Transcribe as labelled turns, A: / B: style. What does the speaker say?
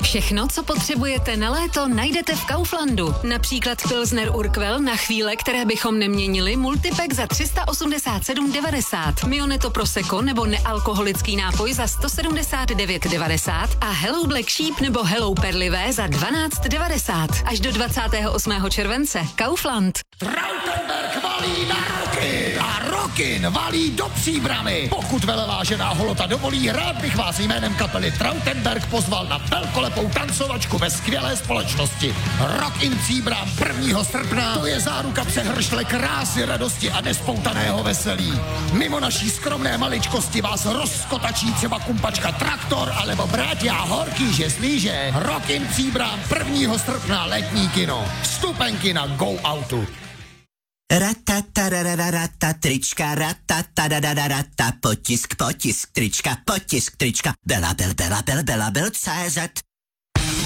A: Všechno, co potřebujete na léto, najdete v Kauflandu. Například Pilsner Urquell na chvíle, které bychom neměnili, multipack za 387,90. Mioneto Prosecco nebo nealkoholický nápoj za 179,90 a Hello Black Sheep nebo Hello Perlivé za 12,90. Až do 28. července. Kaufland.
B: Trautenberg valí na Rockin a Rockin valí do Příbrami. Pokud velevážená holota dovolí, rád bych vás jménem kapely Trautenberg pozval na velkolepou tancovačku ve skvělé společnosti. Rockin Příbram 1. srpna, to je záruka přehršle krásy, radosti a nespoutaného veselí. Mimo naší skromné maličkosti vás rozkotačí třeba kumpačka Traktor alebo Bratia Horký žeslíže. Rockin Příbram 1. srpna, letní kino. Vstupenky na Go Outu.
C: Ratatarararata, trička, ratatarararata, potisk, trička, Bela Bel, CZ.